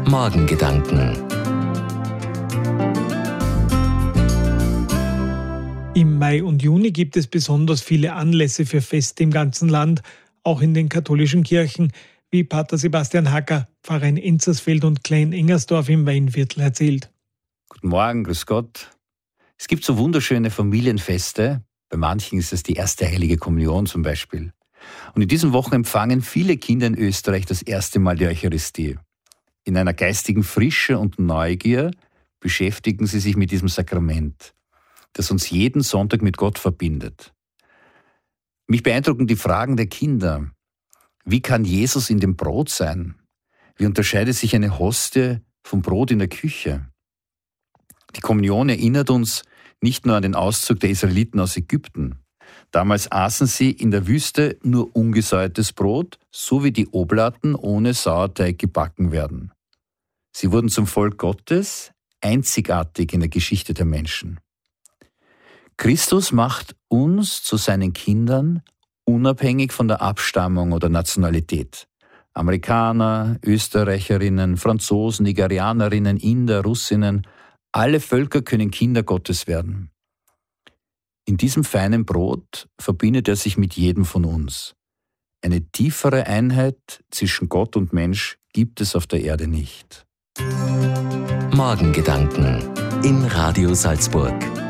Morgengedanken. Im Mai und Juni gibt es besonders viele Anlässe für Feste im ganzen Land, auch in den katholischen Kirchen, wie Pater Sebastian Hacker, Pfarrer in Enzersfeld und Klein-Engersdorf im Weinviertel, erzählt. Guten Morgen, grüß Gott. Es gibt so wunderschöne Familienfeste. Bei manchen ist es die erste Heilige Kommunion zum Beispiel. Und in diesen Wochen empfangen viele Kinder in Österreich das erste Mal die Eucharistie. In einer geistigen Frische und Neugier beschäftigen sie sich mit diesem Sakrament, das uns jeden Sonntag mit Gott verbindet. Mich beeindrucken die Fragen der Kinder. Wie kann Jesus in dem Brot sein? Wie unterscheidet sich eine Hostie vom Brot in der Küche? Die Kommunion erinnert uns nicht nur an den Auszug der Israeliten aus Ägypten. Damals aßen sie in der Wüste nur ungesäuertes Brot, so wie die Oblaten ohne Sauerteig gebacken werden. Sie wurden zum Volk Gottes, einzigartig in der Geschichte der Menschen. Christus macht uns zu seinen Kindern, unabhängig von der Abstammung oder Nationalität. Amerikaner, Österreicherinnen, Franzosen, Nigerianerinnen, Inder, Russinnen, alle Völker können Kinder Gottes werden. In diesem feinen Brot verbindet er sich mit jedem von uns. Eine tiefere Einheit zwischen Gott und Mensch gibt es auf der Erde nicht. Morgengedanken in Radio Salzburg.